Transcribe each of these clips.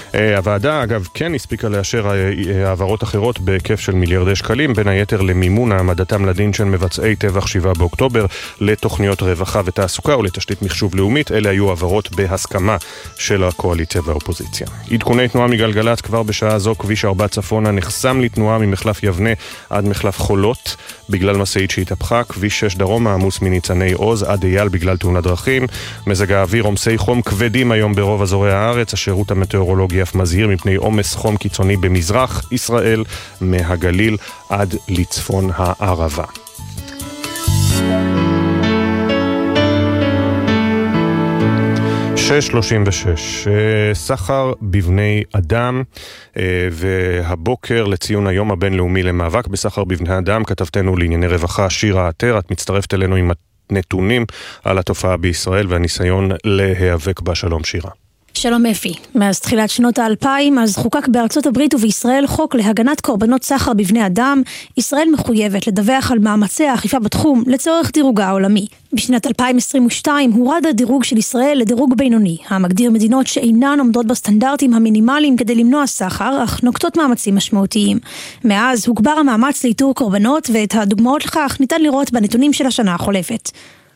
הוועדה, אגב, כן הספיקה לאשר העברות אחרות בהיקף של מיליארדי שקלים, בין היתר למימון העמדתם לדין של מבצעי טבח 7 באוקטובר, לתוכניות רווחה ותעסוקה ולתשתית מחשוב לאומית. אלה היו העברות בהסכמה של הקואליציה והאופוזיציה. עדכוני תנועה מגלגלת, כבר בשעה זו כביש 4 צפונה נחסם לתנועה ממחלף יבנה עד מחלף חולות בגלל משאית שהתהפכה. כביש 6 דרומה עמוס מניצני עוז עד אייל בגלל תאונת דרכים. מזג האוויר, עומסי חום כבדים היום ברוב אזורי הארץ. השירות המטאורולוגי אף מזהיר מפני עומס חום קיצוני במזרח ישראל, מהגליל עד לצפון הערבה. סחר בבני אדם, והבוקר לציון היום הבינלאומי למאבק בסחר בבני אדם, כתבתנו לענייני רווחה שירה עטר, את מצטרפת אלינו עם נתונים על התופעה בישראל והניסיון להיאבק בה. שלום שירה. שלום אפי. מאז תחילת שנות ה-2000, אז חוקק בארצות הברית ובישראל חוק להגנת קורבנות סחר בבני אדם. ישראל מחויבת לדווח על מאמצי האכיפה בתחום לצורך דירוג העולמי. בשנת 2022 הורד הדירוג של ישראל לדירוג בינוני, המגדיר מדינות שאינן עומדות בסטנדרטים המינימליים כדי למנוע סחר, אך נוקטות מאמצים משמעותיים. מאז הוגבר המאמץ לאיתור קורבנות, ואת הדוגמאות לכך ניתן לראות בנתונים של השנה החולפת.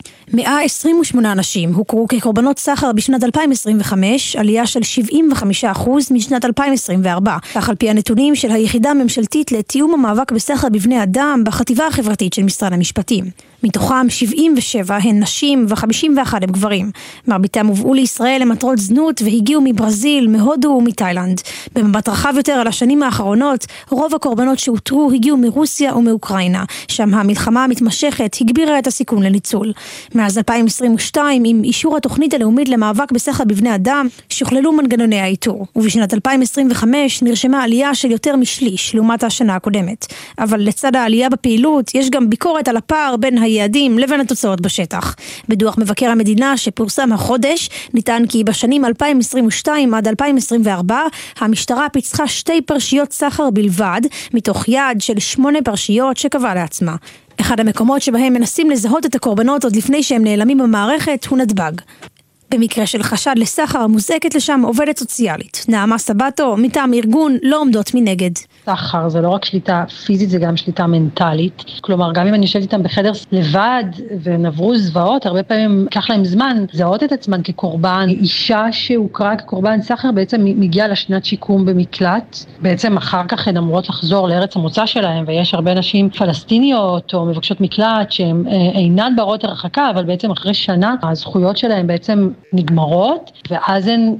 128 אנשים הוכרו כקורבנות סחר בשנת 2025, עלייה של 75% משנת 2024, כך על פי הנתונים של היחידה הממשלתית לתיאום המאבק בסחר בבני אדם בחטיבה החברתית של משרד המשפטים. מתוכם 77 הן נשים ו51 הם גברים. מרביתם הובאו לישראל למטרות זנות והגיעו מברזיל, מהודו ומתאילנד. במבט רחב יותר על השנים האחרונות, רוב הקורבנות שאותרו הגיעו מרוסיה ומאוקראינה, שם המלחמה המתמשכת הגבירה את הסיכון לניצול. מאז 2022, עם אישור התוכנית הלאומית למאבק בסחר בבני אדם, שוכללו מנגנוני האיתור, ובשנת 2025 נרשמה עלייה של יותר משליש לעומת השנה הקודמת. אבל לצד העלייה בפעילות, יש גם ביקורת על הפער בין היעדים לבין התוצאות בשטח. בדוח מבקר המדינה שפורסם החודש, נטען כי בשנים 2022 עד 2024, המשטרה פיצחה 2 פרשיות סחר בלבד, מתוך יעד של 8 פרשיות שקבעה לעצמה. אחד המקומות שבהם מנסים לזהות את הקורבנות עוד לפני שהם נעלמים במערכת הוא נתב"ג. במקרה של חשד לסחר מוזעקת לשם עובדת סוציאלית. נעמה סבתו, מטעם ארגון לא עומדות מנגד. סחר זה לא רק שליטה פיזית, זה גם שליטה מנטלית. כלומר, גם אם אני יושבת איתם בחדר לבד ונעברו זוועות, הרבה פעמים לקח להם זמן לזהות את עצמן כקורבן. אישה שהוכרה כקורבן סחר בעצם מגיעה לשנת שיקום במקלט. בעצם אחר כך הן אמורות לחזור לארץ המוצא שלהם, ויש הרבה נשים פלסטיניות או מבקשות מקלט שהן אינן ברות הרחקה, אבל בעצם אחרי שנה הזכויות שלהם בעצם נגמרות, ואז הן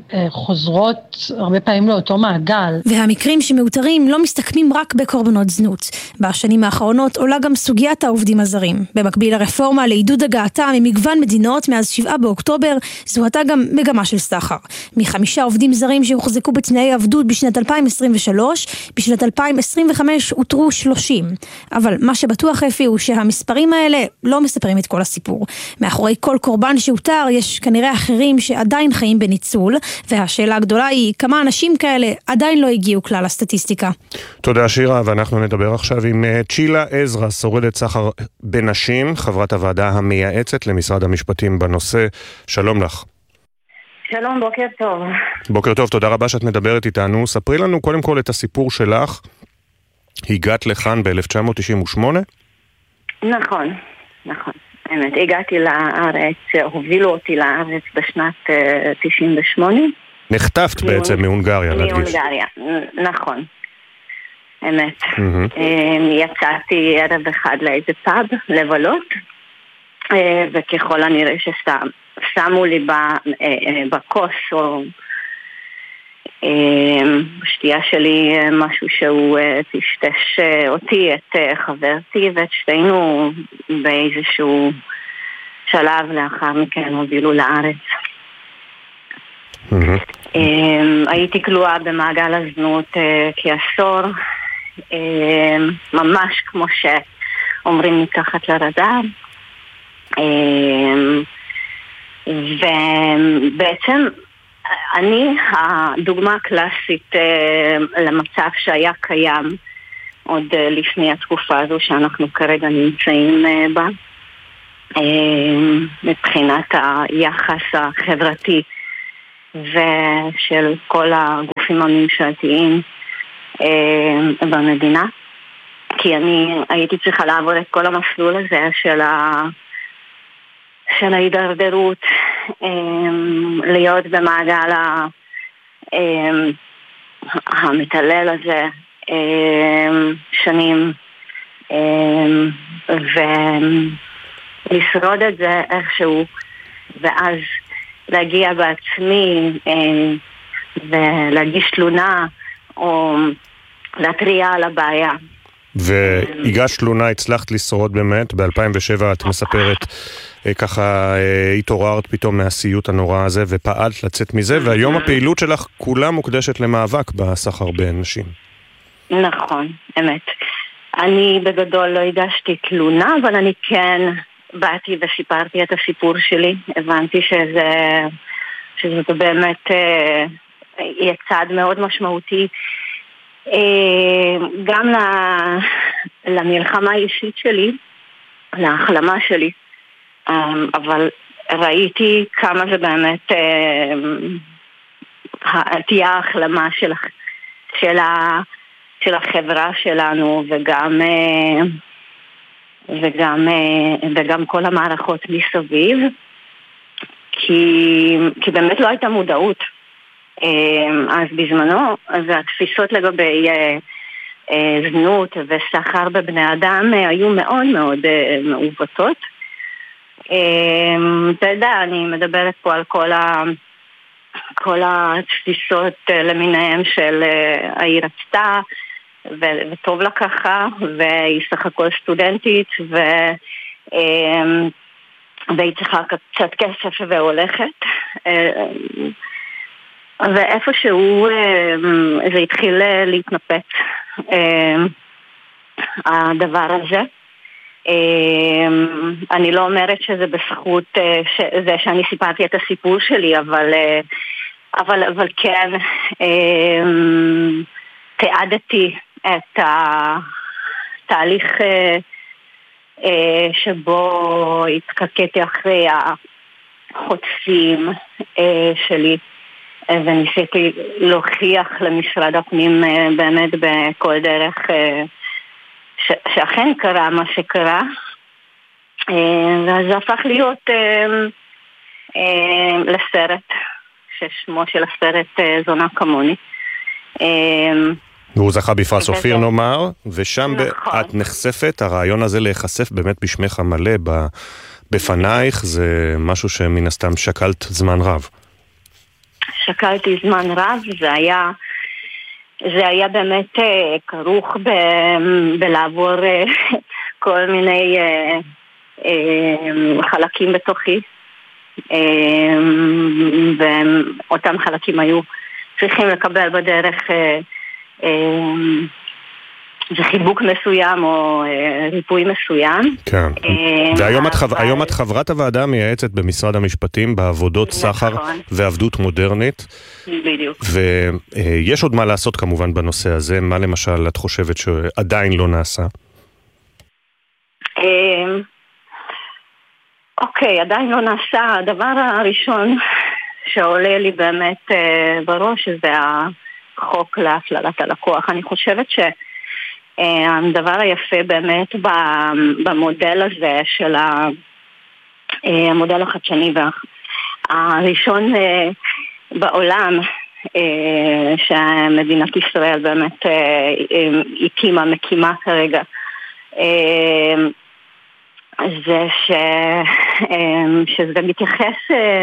חוזרות הרבה פעמים לאותו מעגל. והמקרים שמאותרים לא מסתכמים רק בקורבנות זנות. בשנים האחרונות עולה גם סוגיית העובדים הזרים. במקביל לרפורמה לעידוד הגעתם ממגוון מדינות מאז 7 באוקטובר, זוהתה גם מגמה של סחר. 5 עובדים זרים שהוחזקו בתנאי עבדות בשנת 2023, בשנת 2025 הותרו 30. אבל מה שבטוח אפי הוא שהמספרים האלה לא מספרים את כל הסיפור. מאחורי כל קורבן שהותר יש כנראה אחרים שעדיין חיים בניצול, והשאלה הגדולה היא כמה אנשים כאלה עדיין לא הגיעו כלל הסטטיסטיקה. תודה שירה, ואנחנו נדבר עכשיו עם צ'ילה עזרא, שורדת סחר בנשים, חברת הוועדה המייעצת למשרד המשפטים בנושא. שלום לך. שלום, בוקר טוב. בוקר טוב, תודה רבה שאת מדברת איתנו. ספרי לנו קודם כל את הסיפור שלך. הגעת לכאן ב-1998? נכון. באמת, הגעתי לארץ, הובילו אותי לארץ בשנת 98. נחטפת בעצם מהונגריה, נדגיש. מהונגריה, נכון. אמת. יצאתי ערב אחד לאיזה פאב, לבלות, וככל הנראה ששמו לי בכוס או בשתייה שלי משהו שהוא תשתש אותי, את חברתי, ואת שתינו באיזשהו שלב לאחר מכן הובילו לארץ. הייתי כלואה במעגל הזנות כעשור, ממש כמו שאומרים מתחת לרדאר, ובעצם אני הדוגמה הקלאסית למצב שהיה קיים עוד לפני התקופה הזו שאנחנו כרגע נמצאים בה, מבחינת היחס החברתי ושל כל הגופים הממשלתיים במדינה. כי אני הייתי צריכה לעבור את כל המסלול הזה של ההידרדרות, להיות במעגל המתעלל הזה שנים, ולשרוד את זה איכשהו, ואז להגיע בעצמי ולהגיש תלונה או להטריע על הבעיה. והגשת תלונה, הצלחת לשרוד באמת. ב-2007 את מספרת ככה התעוררת פתאום מהסיוט הנורא הזה ופעלת לצאת מזה, והיום הפעילות שלך כולה מוקדשת למאבק בסחר בנשים. נכון, אמת. אני בגדול לא הגשתי תלונה, אבל אני כן באתי וסיפרתי את הסיפור שלי. הבנתי שזה באמת יהיה צעד מאוד משמעותי גם למלחמה האישית שלי, להחלמה שלי, אבל ראיתי כמה זה באמת תהיה ההחלמה של החברה שלנו, וגם כל המערכות מסביב, כי באמת לא הייתה מודעות. אז בזמנו, והתפיסות לגבי זנות וסחר בבני אדם היו מאוד מאוד מעוותות. אתה יודע, אני מדברת פה על כל התפיסות למיניהם של היא רצתה וטוב לה ככה, והיא סך הכל סטודנטית, והיא צריכה קצת כסף והולכת. ואיפשהו זה התחיל להתנפץ, הדבר הזה. אני לא אומרת שזה בזכות זה שאני סיפרתי את הסיפור שלי, אבל כן תיעדתי את התהליך שבו התקקתי אחרי החוטפים שלי, וניסיתי להוכיח למשרד הפנים באמת בכל דרך שאכן קרה מה שקרה, וזה הפך להיות לסרט, ששמו של הסרט זונה כמוני. והוא זכה בפרס אופיר נאמר, ושם את נחשפת, הרעיון הזה להיחשף באמת בשמך המלא בפנייך, זה משהו שמן הסתם שקלת זמן רב. שקלתי זמן רב, זה היה באמת כרוך בלעבור כל מיני חלקים בתוכי, ואותם חלקים היו צריכים לקבל בדרך זה חיבוק מסוים או ריפוי מסוים. כן. והיום את חברת הוועדה המייעצת במשרד המשפטים בעבודות סחר ועבדות מודרנית. בדיוק. ויש עוד מה לעשות כמובן בנושא הזה. מה למשל את חושבת שעדיין לא נעשה? אוקיי, עדיין לא נעשה. הדבר הראשון שעולה לי באמת בראש זה החוק להפללת הלקוח. אני חושבת הדבר היפה באמת במודל הזה של המודל החדשני והראשון בעולם שמדינת ישראל באמת מקימה כרגע, זה שזה מתייחס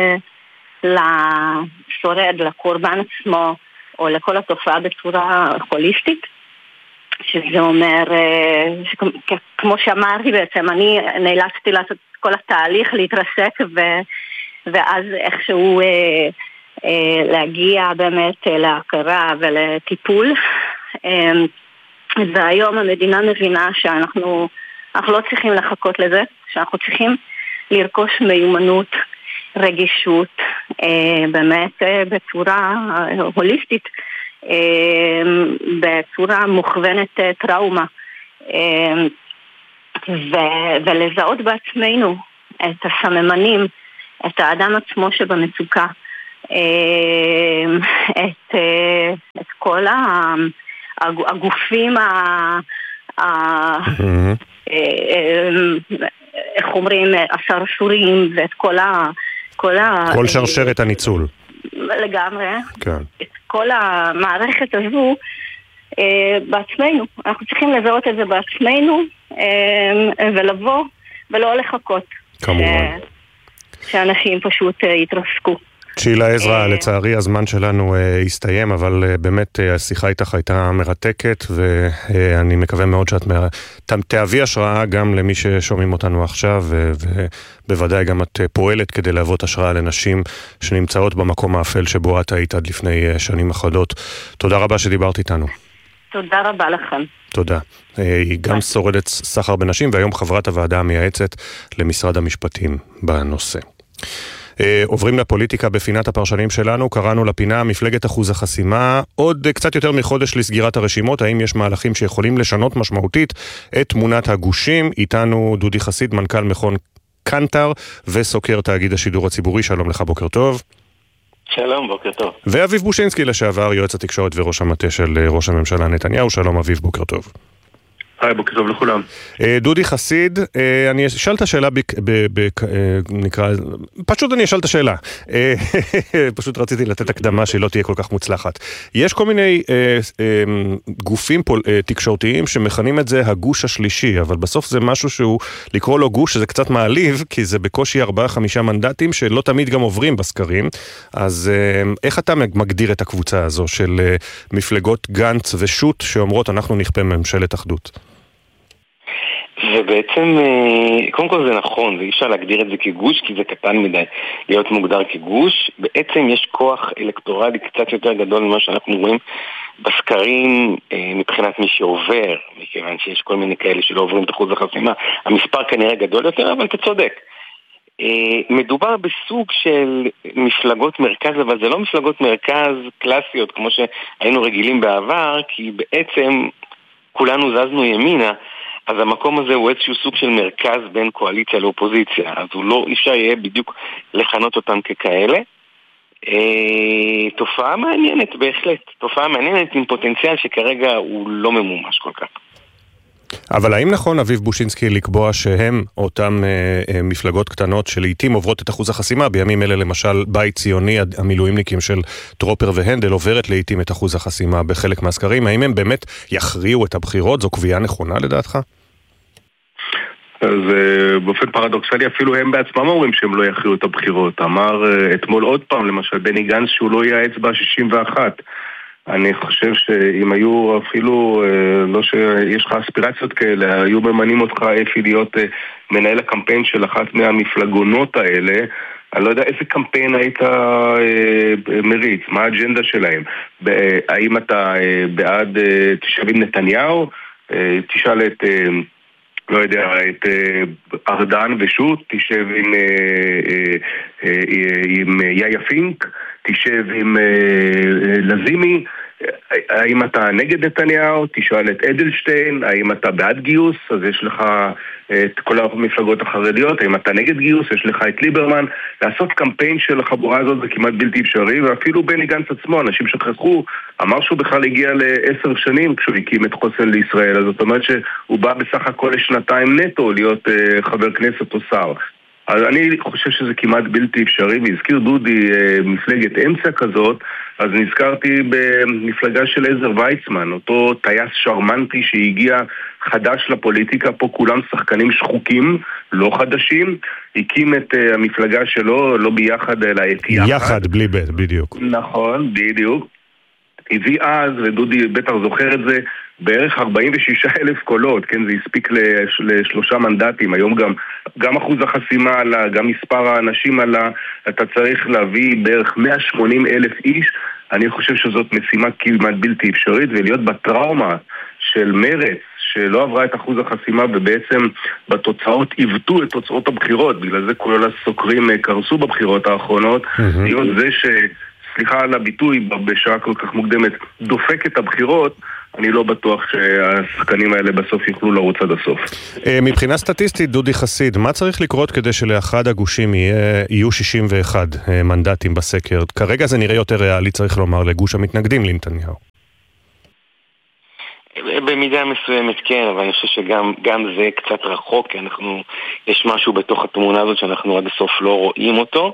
לשורד, לקורבן עצמו או לכל התופעה בצורה הוליסטית, שזה אומר, כמו שאמרתי בעצם, אני נאלצתי לעשות כל התהליך, להתרסק, ואז איכשהו להגיע באמת להכרה ולטיפול. והיום המדינה מבינה שאנחנו לא צריכים לחכות לזה, שאנחנו צריכים לרכוש מיומנות, רגישות, באמת בצורה הוליסטית, בצורה מוכוונת טראומה, ולזהות בעצמנו את הסממנים, את האדם עצמו שבמצוקה, את כל הגופים איך אומרים, הסרסורים ואת כל שרשרת הניצול. לגמרי. כן. את כל המערכת הזו בעצמנו. אנחנו צריכים לזהות את זה בעצמנו ולבוא ולא לחכות. כמובן. שאנשים פשוט יתרסקו. צ'ילה עזרא, לצערי הזמן שלנו הסתיים, אבל באמת השיחה איתך הייתה מרתקת, ואני מקווה מאוד שאת תהווי השראה גם למי ששומעים אותנו עכשיו, ובוודאי גם את פועלת כדי להוות השראה לנשים שנמצאות במקום האפל שבו את היית עד לפני שנים אחדות. תודה רבה שדיברת איתנו. תודה רבה לכם. תודה. היא גם שורדת סחר בנשים, והיום חברת הוועדה המייעצת למשרד המשפטים בנושא. עוברים לפוליטיקה בפינת הפרשנים שלנו, קראנו לפינה מפלגת אחוז החסימה, עוד קצת יותר מחודש לסגירת הרשימות, האם יש מהלכים שיכולים לשנות משמעותית את תמונת הגושים? איתנו דודי חסיד, מנכ"ל מכון קנטר וסוקר תאגיד השידור הציבורי, שלום לך, בוקר טוב. שלום, בוקר טוב. ואביב בושינסקי לשעבר, יועץ התקשורת וראש המטה של ראש הממשלה נתניהו, שלום אביב, בוקר טוב. היי, בוקר טוב לכולם. דודי חסיד, אני אשאל את השאלה, פשוט אני אשאל את השאלה. פשוט רציתי לתת הקדמה שהיא לא תהיה כל כך מוצלחת. יש כל מיני גופים תקשורתיים שמכנים את זה הגוש השלישי, אבל בסוף זה משהו שהוא, לקרוא לו גוש, שזה קצת מעליב, כי זה בקושי 4-5 מנדטים שלא תמיד גם עוברים בסקרים. אז איך אתה מגדיר את הקבוצה הזו של מפלגות גנץ ושוט שאומרות אנחנו נכפה ממשלת אחדות? ובעצם, קודם כל זה נכון, ואי אפשר להגדיר את זה כגוש, כי זה קטן מדי להיות מוגדר כגוש. בעצם יש כוח אלקטורלי קצת יותר גדול ממה שאנחנו רואים בסקרים מבחינת מי שעובר, מכיוון שיש כל מיני כאלה שלא עוברים את אחוז החסימה. המספר כנראה גדול יותר, אבל אתה צודק. מדובר בסוג של מפלגות מרכז, אבל זה לא מפלגות מרכז קלאסיות כמו שהיינו רגילים בעבר, כי בעצם כולנו זזנו ימינה, אז המקום הזה הוא איזשהו סוג של מרכז בין קואליציה לאופוזיציה, אז הוא לא אפשר יהיה בדיוק לכנות אותם ככאלה. תופעה מעניינת בהחלט, תופעה מעניינת עם פוטנציאל שכרגע הוא לא ממומש כל כך. אבל האם נכון, אביב בושינסקי, לקבוע שהם אותם מפלגות קטנות שלעיתים עוברות את אחוז החסימה? בימים אלה למשל בית ציוני, המילואימניקים של טרופר והנדל עוברת לעיתים את אחוז החסימה בחלק מהסקרים. האם הם באמת יכריעו את הבחירות? זו קביעה נכונה לדעתך? אז באופן פרדוקסלי אפילו הם בעצמם אומרים שהם לא יכריעו את הבחירות. אמר אתמול עוד פעם למשל בני גנץ שהוא לא יהיה האצבע 61. אני חושב שאם היו אפילו, לא שיש לך אספירציות כאלה, היו ממנים אותך אפי להיות מנהל הקמפיין של אחת מהמפלגונות האלה, אני לא יודע איזה קמפיין היית מריץ, מה האג'נדה שלהם, האם אתה בעד תשב עם נתניהו, תשאל את, לא יודע, את ארדן ושות, תשב עם יאיה פינק, תשב עם לזימי, האם אתה נגד נתניהו, תשאל את אדלשטיין, האם אתה בעד גיוס, אז יש לך את כל המפלגות החרדיות, האם אתה נגד גיוס, יש לך את ליברמן, לעשות קמפיין של החבורה הזאת זה כמעט בלתי אפשרי, ואפילו בני גנץ עצמו, אנשים שכחו, אמר שהוא בכלל הגיע ל10 שנים כשהוא הקים את חוסן לישראל, אז זאת אומרת שהוא בא בסך הכל לשנתיים נטו להיות חבר כנסת או שר. אז אני חושב שזה כמעט בלתי אפשרי, והזכיר דודי מפלגת אמצע כזאת, אז נזכרתי במפלגה של עזר ויצמן, אותו טייס שרמנטי שהגיע חדש לפוליטיקה, פה כולם שחקנים שחוקים, לא חדשים, הקים את המפלגה שלו, לא ביחד אלא את יחד. יחד, בלי בית, בדיוק. נכון, בדיוק. הביא אז, ודודי בטח זוכר את זה, בערך 46,000 קולות, כן, זה הספיק ל3 מנדטים, היום גם אחוז החסימה עלה, גם מספר האנשים עלה, אתה צריך להביא בערך 180,000 איש, אני חושב שזאת משימה כמעט בלתי אפשרית, ולהיות בטראומה של מרץ, שלא עברה את אחוז החסימה, ובעצם בתוצאות עיוותו את תוצאות הבחירות, בגלל זה כל הסוקרים קרסו בבחירות האחרונות, להיות זה סליחה על הביטוי, בשעה כל כך מוקדמת, דופק את הבחירות, אני לא בטוח שהשחקנים האלה בסוף יוכלו לרוץ עד הסוף. מבחינה סטטיסטית, דודי חסיד, מה צריך לקרות כדי שלאחד הגושים יהיו 61 מנדטים בסקר? כרגע זה נראה יותר ריאלי, צריך לומר, לגוש המתנגדים לנתניהו. במידה מסוימת כן, אבל אני חושב שגם זה קצת רחוק, כי יש משהו בתוך התמונה הזאת שאנחנו עד הסוף לא רואים אותו.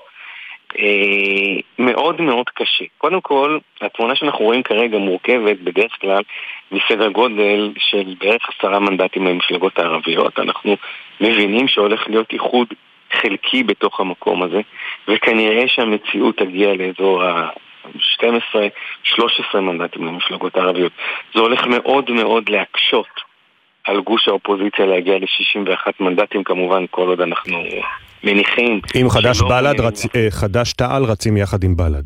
מאוד מאוד קשה. קודם כל, התמונה שאנחנו רואים כרגע מורכבת בדרך כלל מסדר גודל של בערך 10 מנדטים למפלגות הערביות. אנחנו מבינים שהולך להיות איחוד חלקי בתוך המקום הזה, וכנראה שהמציאות תגיע לאזור 12-13 מנדטים למפלגות הערביות. זה הולך מאוד מאוד להקשות על גוש האופוזיציה להגיע ל-61 מנדטים, כמובן כל עוד אנחנו מניחים. אם חדש תע"ל רצים יחד עם בל"ד.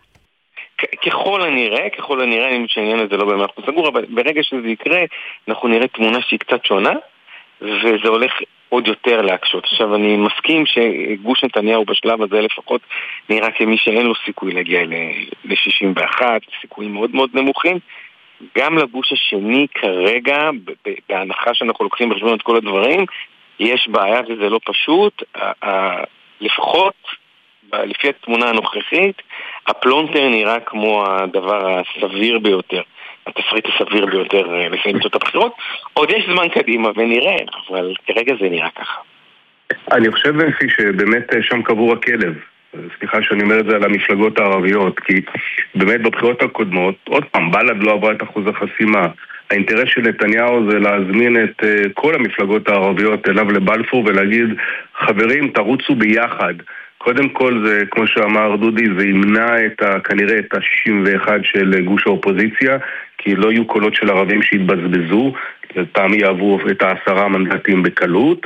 ככל הנראה, אני משעניין את זה לא במאה אחוז סגור, אבל ברגע שזה יקרה, אנחנו נראה תמונה שהיא קצת שונה, וזה הולך עוד יותר להקשות. עכשיו, אני מסכים שגוש נתניהו בשלב הזה לפחות נראה כמי שאין לו סיכוי להגיע ל-61, סיכויים מאוד מאוד נמוכים. גם לגוש השני כרגע, בהנחה שאנחנו לוקחים בחשבון את כל הדברים, יש בעיה וזה לא פשוט. לפחות, לפי התמונה הנוכחית, הפלונטר נראה כמו הדבר הסביר ביותר, התפריט הסביר ביותר לסיים את הבחירות. עוד יש זמן קדימה ונראה, אבל כרגע זה נראה ככה. אני חושב שבאמת שם קבור הכלב. סליחה שאני אומר את זה על המפלגות הערביות, כי באמת בבחירות הקודמות, עוד פעם, בל"ד לא עברה את אחוז החסימה. האינטרס של נתניהו זה להזמין את כל המפלגות הערביות אליו לבלפור ולהגיד, חברים, תרוצו ביחד. קודם כל זה, כמו שאמר דודי, זה ימנע כנראה את ה-61 של גוש האופוזיציה, כי לא יהיו קולות של ערבים שהתבזבזו, פעם יעברו את 10 מנדטים בקלות.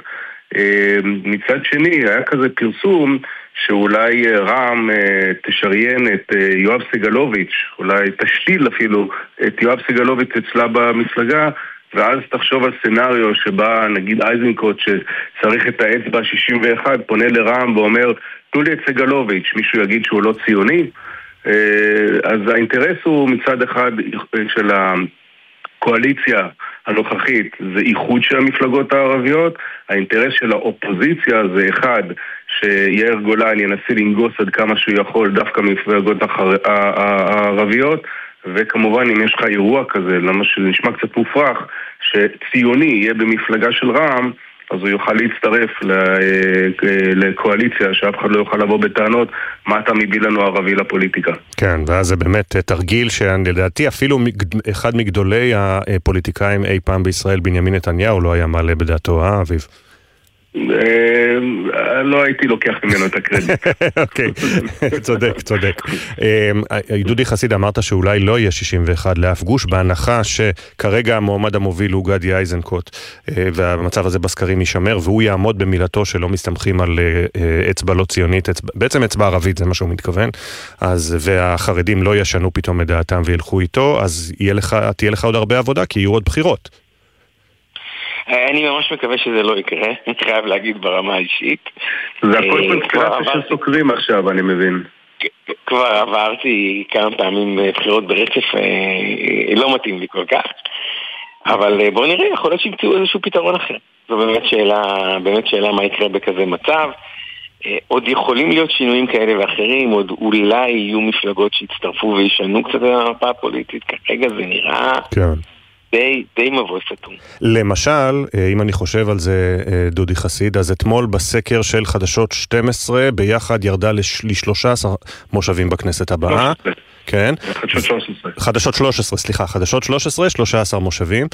מצד שני, היה כזה פרסום שאולי רע"מ תשריין את יואב סגלוביץ', אולי תשתיל אפילו את יואב סגלוביץ' אצלה במפלגה, ואז תחשוב על סנריו שבה נגיד אייזנקוט שצריך את האצבע 61 פונה לרע"מ ואומר תנו לי את סגלוביץ', מישהו יגיד שהוא לא ציוני. אז האינטרס הוא מצד אחד של הקואליציה הנוכחית זה איחוד של המפלגות הערביות, האינטרס של האופוזיציה זה אחד שיאיר גולן ינסה לנגוס עד כמה שהוא יכול דווקא ממפלגות הערביות, וכמובן אם יש לך אירוע כזה, למה שזה נשמע קצת מופרך, שציוני יהיה במפלגה של רע"מ, אז הוא יוכל להצטרף לקואליציה שאף אחד לא יוכל לבוא בטענות מה אתה מביא לנו ערבי לפוליטיקה. כן, ואז זה באמת תרגיל שלדעתי אפילו אחד מגדולי הפוליטיקאים אי פעם בישראל, בנימין נתניהו, לא היה מעלה בדעתו, אביב? לא הייתי לוקח ממנו את הקרדיט. אוקיי, צודק. דודי חסיד, אמרת שאולי לא יהיה 61 לאף גוש, בהנחה שכרגע המועמד המוביל הוא גדי איזנקוט, והמצב הזה בסקרים יישמר, והוא יעמוד במילתו שלא מסתמכים על אצבע לא ציונית, בעצם אצבע ערבית, זה מה שהוא מתכוון, והחרדים לא ישנו פתאום את דעתם וילכו איתו, אז תהיה לך עוד הרבה עבודה, כי יהיו עוד בחירות. אני ממש מקווה שזה לא יקרה, אני חייב להגיד ברמה האישית. זה הכל קונספירציה שסוקרים עכשיו, אני מבין. כבר עברתי כמה פעמים בחירות ברצף, לא מתאים לי כל כך. אבל בואו נראה, יכול להיות שימצאו איזשהו פתרון אחר. זו באמת שאלה מה יקרה בכזה מצב. עוד יכולים להיות שינויים כאלה ואחרים, עוד אולי יהיו מפלגות שיצטרפו וישנו קצת המפה הפוליטית, כרגע זה נראה... כן. די מבוי סתום. למשל, אם אני חושב על זה, דודי חסיד, אז אתמול בסקר של חדשות 12 ביחד ירדה ל13 מושבים בכנסת הבאה. כן. חדשות 13, 13 מושבים,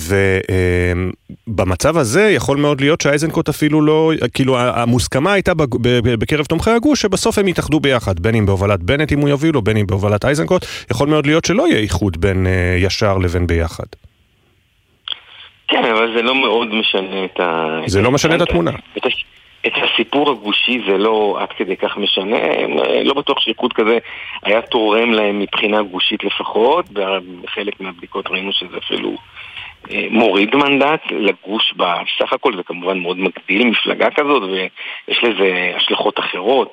ובמצב הזה יכול מאוד להיות שהאיזנקוט אפילו לא, כאילו המוסכמה הייתה בקרב תומכי הגוש, שבסוף הם יתאחדו ביחד, בין אם בהובלת בנט אם הוא יוביל, או בין אם בהובלת איזנקוט, יכול מאוד להיות שלא יהיה איחוד בין ישר לבין ביחד. כן, אבל זה לא מאוד משנה זה לא משנה את התמונה. את הסיפור הגושי זה לא עד כדי כך משנה, לא בטוח שאיחוד כזה היה תורם להם מבחינה גושית לפחות, בחלק מהבדיקות ראינו שזה אפילו מוריד מנדט לגוש בסך הכל, זה כמובן מאוד מגדיל מפלגה כזאת, ויש לזה השלכות אחרות,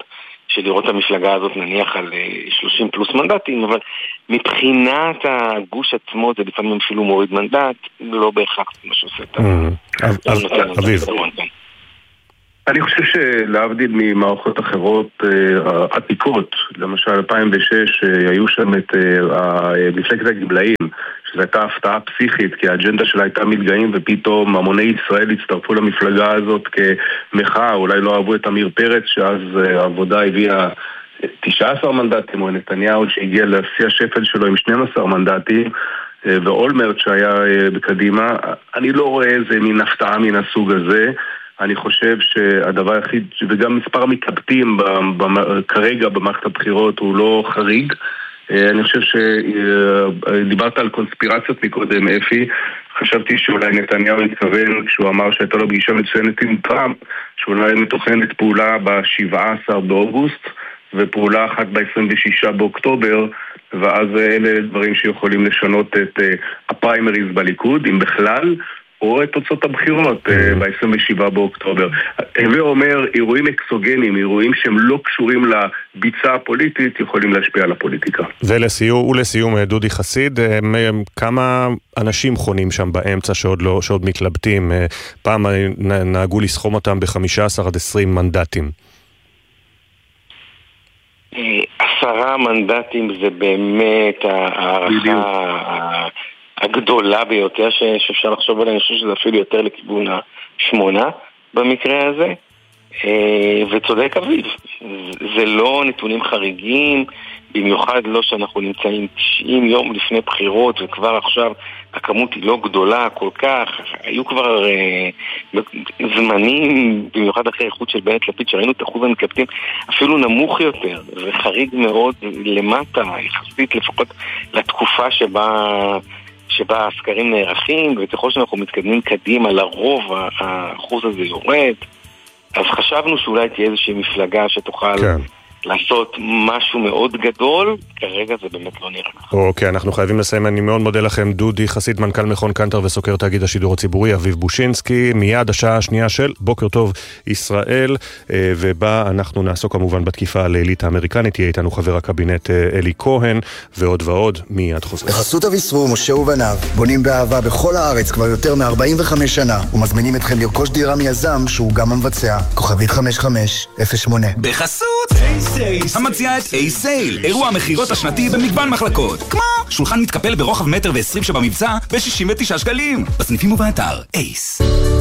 לראות את המפלגה הזאת נניח על 30 פלוס מנדטים, אבל מבחינת הגוש עצמו זה לפעמים אפילו מוריד מנדט, לא בהכרח מה שעושה את אביב. אני חושב שלהבדיל ממערכות אחרות עתיקות, למשל 2006 היו שם את מפלגת הגמלאים, שזו הייתה הפתעה פסיכית, כי האג'נדה שלה הייתה מתגאים ופתאום המוני ישראל הצטרפו למפלגה הזאת כמחאה, אולי לא אהבו את אמיר פרץ שאז העבודה הביאה 19 מנדטים, או נתניהו שהגיע לשיא השפל שלו עם 12 מנדטים, ואולמרט שהיה בקדימה. אני לא רואה איזה מין הפתעה מן הסוג הזה. אני חושב שהדבר היחיד, וגם מספר המתלבטים כרגע במערכת הבחירות הוא לא חריג. אני חושב שדיברת על קונספירציות מקודם, אפי. חשבתי שאולי נתניהו התכוון כשהוא אמר שהייתה לו פגישה מצוינת עם טראמפ, שאולי מתוכננת פעולה ב-17 באוגוסט ופעולה אחת ב-26 באוקטובר, ואז אלה דברים שיכולים לשנות את הפריימריז בליכוד, אם בכלל, או את תוצאות הבחירות ב-27 באוקטובר. הווה אומר, אירועים אקסוגנים, אירועים שהם לא קשורים לביצה הפוליטית, יכולים להשפיע על הפוליטיקה. ולסיום, דודי חסיד, כמה אנשים חונים שם באמצע שעוד מתלבטים? פעם נהגו לסכום אותם ב-15 עד 20 מנדטים. 10 מנדטים זה באמת הערכה הגדולה ביותר שאפשר לחשוב עליה. אני חושב שזה אפילו יותר לכיוון 8 במקרה הזה. וצודק אביב, זה לא נתונים חריגים, במיוחד לא שאנחנו נמצאים 90 יום לפני בחירות וכבר עכשיו הכמות היא לא גדולה כל כך. היו כבר זמנים, במיוחד אחרי איכות של בנט לפיד, שראינו את אחוז המתלבטים אפילו נמוך יותר, זה חריג מאוד למטה, יחסית לפחות לתקופה שבה הסקרים נערכים, וככל שאנחנו מתקדמים קדימה לרוב האחוז הזה יורד. אז חשבנו שאולי תהיה איזושהי מפלגה שתוכל לעשות משהו מאוד גדול, כרגע זה באמת לא נראה. אוקיי, אנחנו חייבים לסיים. אני מאוד מודה לכם. דודי חסיד, מנכ"ל מכון קנטר וסוקר תאגיד השידור הציבורי, אביב בושינסקי. מיד השעה השנייה של בוקר טוב ישראל, ובה אנחנו נעסוק כמובן בתקיפה הלילית האמריקנית. יהיה איתנו חבר הקבינט אלי כהן, ועוד ועוד. מיד חוזרים. בחסות אביסרור, משה ובניו, בונים באהבה בכל הארץ כבר יותר מ-45 שנה, ומזמינים אתכם לרכוש דירה מיזם שהוא גם המבצע. כוכבית 5508. בחסות המציעה את A-Sale, אירוע המחירות השנתי במגוון מחלקות, כמו שולחן מתקפל ברוחב 1.20 מטר שבמבצע ב-69 שקלים, בסניפים ובאתר אייס.